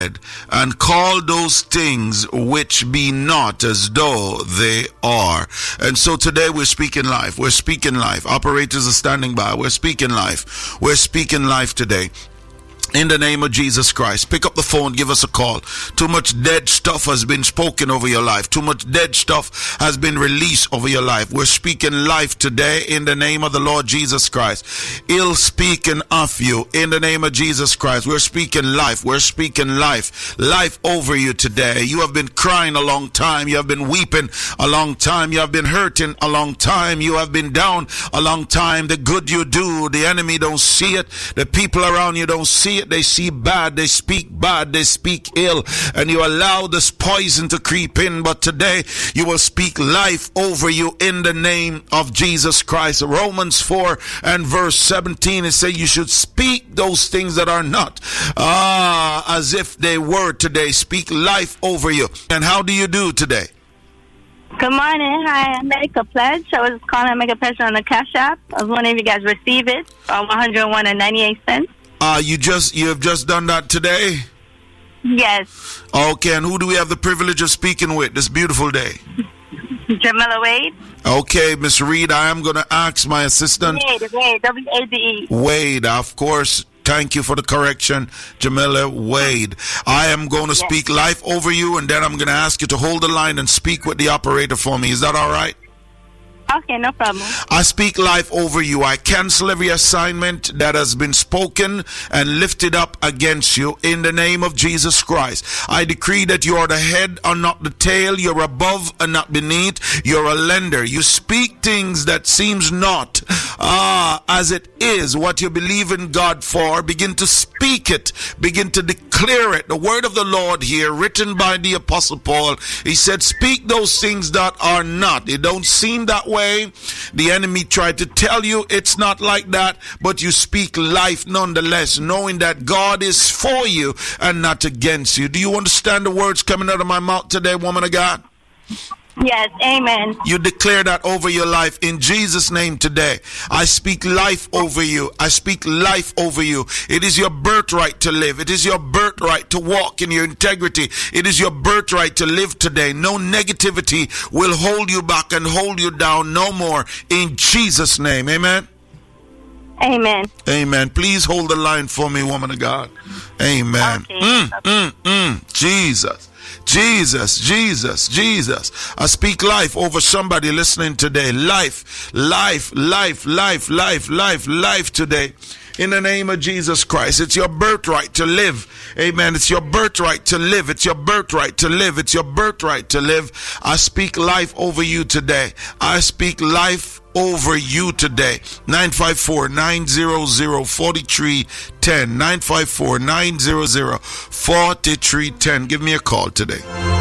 and call those things which be not as though they are. And so today we're speaking life. We're speaking life. Operators are standing by. We're speaking life. We're speaking life today. In the name of Jesus Christ, pick up the phone, give us a call. Too much dead stuff has been spoken over your life. Too much dead stuff has been released over your life. We're speaking life today in the name of the Lord Jesus Christ. Ill speaking of you in the name of Jesus Christ. We're speaking life. We're speaking life. Life over you today. You have been crying a long time. You have been weeping a long time. You have been hurting a long time. You have been down a long time. The good you do, the enemy don't see it. The people around you don't see it. They see bad, they speak bad, they speak ill, and you allow this poison to creep in. But today you will speak life over you in the name of Jesus Christ. Romans 4 and verse 17, it says you should speak those things that are not as if they were today. Speak life over you. And how do you do today? Good morning. Hi, I make a pledge. I was calling to make a pledge on the Cash App. I was wondering if you guys receive it. 101.98. You have just done that today? Yes. Okay, and who do we have the privilege of speaking with this beautiful day? Jamila Wade. Okay, Miss Reed, I am going to ask my assistant. Wade, W-A-D-E. Wade, of course. Thank you for the correction, Jamila Wade. I am going to speak life over you, and then I'm going to ask you to hold the line and speak with the operator for me. Is that all right? Okay, no problem. I speak life over you. I cancel every assignment that has been spoken and lifted up against you in the name of Jesus Christ. I decree that you are the head and not the tail. You're above and not beneath. You're a lender. You speak things that seems not as it is. What you believe in God for, begin to speak it. Begin to declare it. The word of the Lord here, written by the Apostle Paul, he said, speak those things that are not. It don't seem that way. The enemy tried to tell you it's not like that, but you speak life nonetheless, knowing that God is for you and not against you. Do you understand the words coming out of my mouth today, woman of God? Yes, amen. You declare that over your life in Jesus' name today. I speak life over you. I speak life over you. It is your birthright to live. It is your birthright to walk in your integrity. It is your birthright to live today. No negativity will hold you back and hold you down no more in Jesus' name. Amen. Amen. Amen. Please hold the line for me, woman of God. Amen. Okay. Jesus. Jesus, Jesus, Jesus. I speak life over somebody listening today. Life, life, life, life, life, life, life today. In the name of Jesus Christ. It's your birthright to live. Amen. It's your birthright to live. It's your birthright to live. It's your birthright to live. I speak life over you today. I speak life over you today. 954-900-4310. 954-900-4310. Give me a call today.